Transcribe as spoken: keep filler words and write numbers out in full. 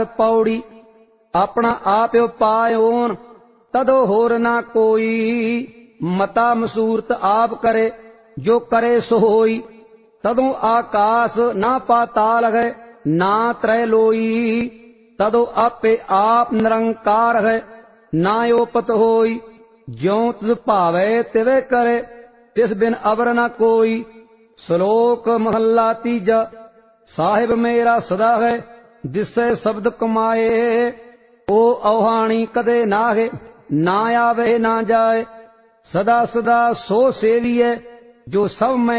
पौड़ी अपना आप पायोन तदो होर ना कोई। मता मसूरत आप करे जो करे सो होई। तदो आकाश ना पाताल है ना त्रैलोई। तदो आपे आप निरंकार है ना ओपत होई। ज्यों तिस भावे तिवे करे तिस बिन अवर न कोई। श्लोक महला तीजा। साहिब मेरा सदा है जिससे शब्द कमाए। ओ औहाणी कदे नाहे ना आवे ना जाए। सदा सदा सो सेवी है जो सब में